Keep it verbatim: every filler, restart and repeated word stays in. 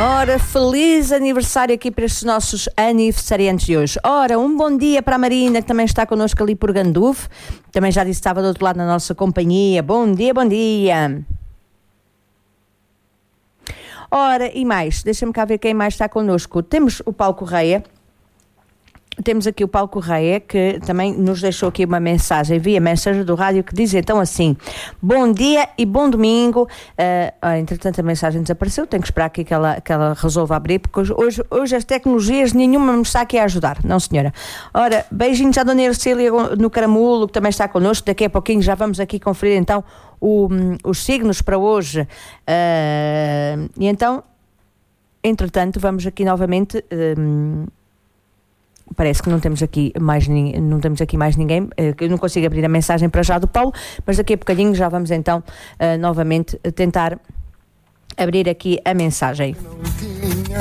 Ora, feliz aniversário aqui para estes nossos aniversariantes de hoje. Ora, um bom dia para a Marina, que também está connosco ali por Gandufo. Também já disse que estava do outro lado na nossa companhia. Bom dia, bom dia. Ora, e mais, deixa-me cá ver quem mais está connosco. Temos o Paulo Correia. Temos aqui o Paulo Correia, que também nos deixou aqui uma mensagem via mensagem do rádio, que diz então assim: bom dia e bom domingo. Uh, entretanto a mensagem desapareceu, tenho que esperar aqui que ela, que ela resolva abrir, porque hoje, hoje as tecnologias nenhuma me está aqui a ajudar, não senhora. Ora, beijinhos à dona Ercília no Caramulo, que também está connosco. Daqui a pouquinho já vamos aqui conferir então o, os signos para hoje. Uh, e então, entretanto, vamos aqui novamente... Uh, Parece que não temos aqui mais, não temos aqui mais ninguém. Eu não consigo abrir a mensagem para já do Paulo, mas daqui a bocadinho já vamos então uh, novamente tentar abrir aqui a mensagem.